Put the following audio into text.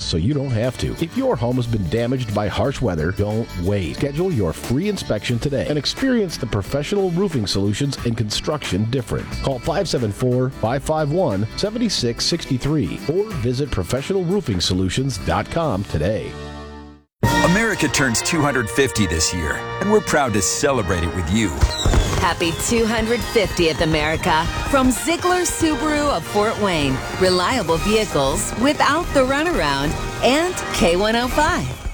so you don't have to. If your home has been damaged by harsh weather, don't wait. Schedule your free inspection today and experience the professional roofing solutions and construction difference. Call 574-551-7663 or visit professionalroofingsolutions.com today. America turns 250 this year, and we're proud to celebrate it with you. Happy 250th, America. From Ziegler Subaru of Fort Wayne. Reliable vehicles without the runaround. And K105.